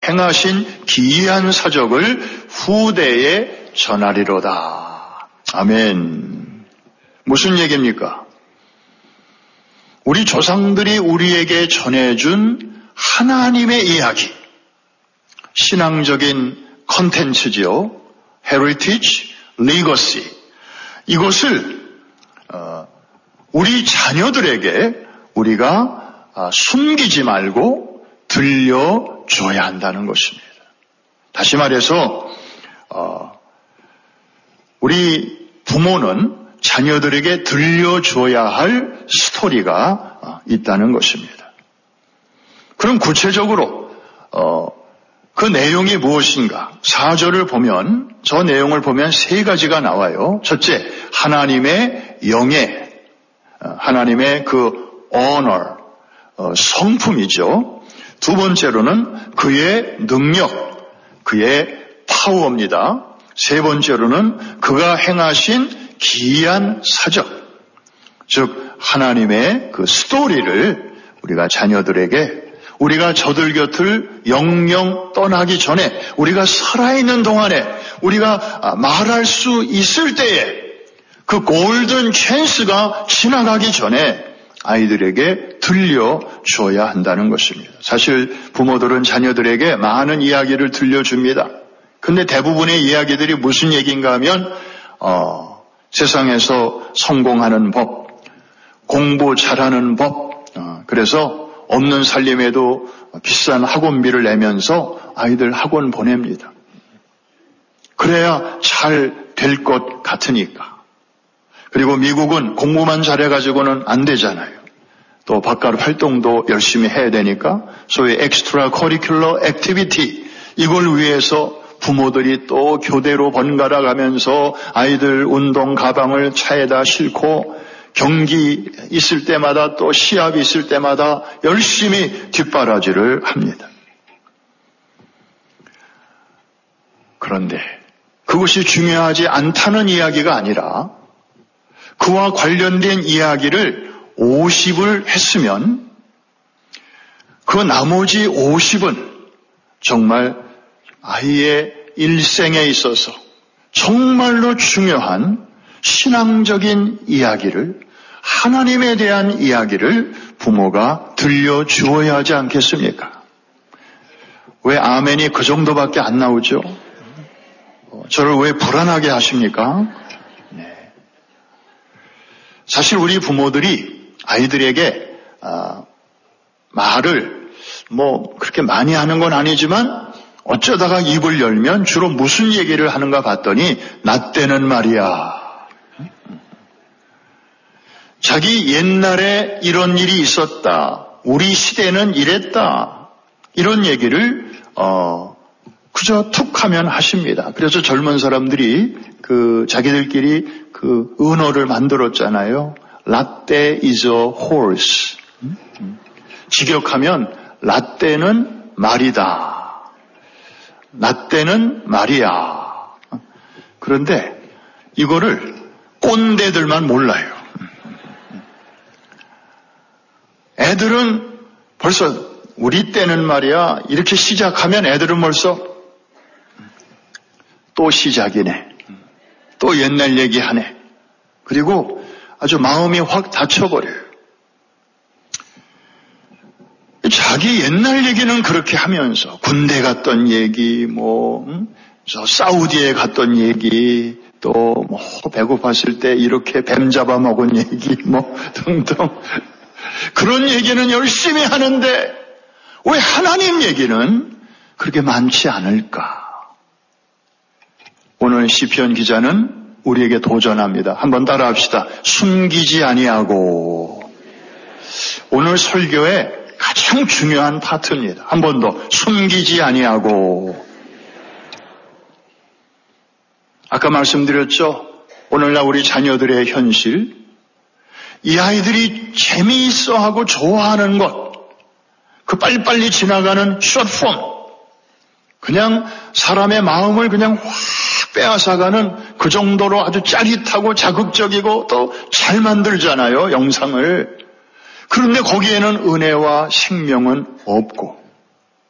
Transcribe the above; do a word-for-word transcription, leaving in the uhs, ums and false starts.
행하신 기이한 사적을 후대에 전하리로다. 아멘. 무슨 얘기입니까? 우리 조상들이 우리에게 전해준 하나님의 이야기, 신앙적인 컨텐츠지요. Heritage, Legacy. 이것을 우리 자녀들에게 우리가 숨기지 말고 들려줘야 한다는 것입니다. 다시 말해서 우리 부모는 자녀들에게 들려줘야 할 스토리가 있다는 것입니다. 그럼 구체적으로 그 내용이 무엇인가? 사 절을 보면, 저 내용을 보면 세 가지가 나와요. 첫째, 하나님의 영예, 하나님의 그 honor, 성품이죠. 두 번째로는 그의 능력, 그의 파워입니다. 세 번째로는 그가 행하신 기이한 사적, 즉 하나님의 그 스토리를 우리가 자녀들에게, 우리가 저들 곁을 영영 떠나기 전에, 우리가 살아있는 동안에, 우리가 말할 수 있을 때에, 그 골든 찬스가 지나가기 전에 아이들에게 들려줘야 한다는 것입니다. 사실 부모들은 자녀들에게 많은 이야기를 들려줍니다. 근데 대부분의 이야기들이 무슨 얘기인가 하면 어, 세상에서 성공하는 법, 공부 잘하는 법, 어, 그래서 없는 살림에도 비싼 학원비를 내면서 아이들 학원 보냅니다. 그래야 잘 될 것 같으니까. 그리고 미국은 공부만 잘해가지고는 안 되잖아요. 또 바깥 활동도 열심히 해야 되니까 소위 엑스트라 커리큘러 액티비티, 이걸 위해서 부모들이 또 교대로 번갈아 가면서 아이들 운동 가방을 차에다 싣고 경기 있을 때마다 또 시합이 있을 때마다 열심히 뒷바라지를 합니다. 그런데 그것이 중요하지 않다는 이야기가 아니라 그와 관련된 이야기를 오십을 했으면 그 나머지 오십은 정말 아이의 일생에 있어서 정말로 중요한 신앙적인 이야기를, 하나님에 대한 이야기를 부모가 들려주어야 하지 않겠습니까? 왜 아멘이 그 정도밖에 안 나오죠? 저를 왜 불안하게 하십니까? 네. 사실 우리 부모들이 아이들에게 아, 말을 뭐 그렇게 많이 하는 건 아니지만 어쩌다가 입을 열면 주로 무슨 얘기를 하는가 봤더니 나 때는 말이야. 자기 옛날에 이런 일이 있었다. 우리 시대는 이랬다. 이런 얘기를 어, 그저 툭 하면 하십니다. 그래서 젊은 사람들이 그 자기들끼리 그 은어를 만들었잖아요. 라떼 is a horse. 직역하면 라떼는 말이다. 라떼는 말이야. 그런데 이거를 꼰대들만 몰라요. 애들은 벌써 우리 때는 말이야 이렇게 시작하면 애들은 벌써 또 시작이네. 또 옛날 얘기하네. 그리고 아주 마음이 확 닫혀버려요. 자기 옛날 얘기는 그렇게 하면서 군대 갔던 얘기, 뭐, 음? 저 사우디에 갔던 얘기, 또 뭐 배고팠을 때 이렇게 뱀 잡아먹은 얘기, 뭐 등등. 그런 얘기는 열심히 하는데 왜 하나님 얘기는 그렇게 많지 않을까? 오늘 시편 기자는 우리에게 도전합니다. 한번 따라합시다. 숨기지 아니하고. 오늘 설교의 가장 중요한 파트입니다. 한 번 더. 숨기지 아니하고. 아까 말씀드렸죠. 오늘날 우리 자녀들의 현실. 이 아이들이 재미있어하고 좋아하는 것. 그 빨리빨리 지나가는 숏폼. 그냥 사람의 마음을 그냥 확 빼앗아가는 그 정도로 아주 짜릿하고 자극적이고 또 잘 만들잖아요, 영상을. 그런데 거기에는 은혜와 생명은 없고